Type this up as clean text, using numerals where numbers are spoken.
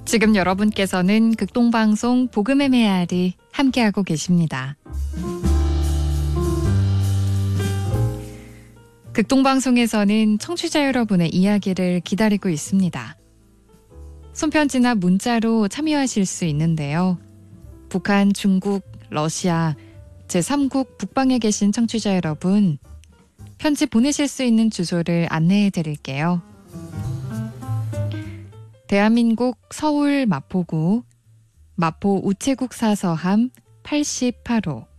지금 여러분께서는 극동방송 복음의 메아리 함께하고 계십니다. 극동방송에서는 청취자 여러분의 이야기를 기다리고 있습니다. 손편지나 문자로 참여하실 수 있는데요. 북한, 중국, 러시아, 제3국 북방에 계신 청취자 여러분, 편지 보내실 수 있는 주소를 안내해 드릴게요. 대한민국 서울 마포구 마포 우체국 사서함 88호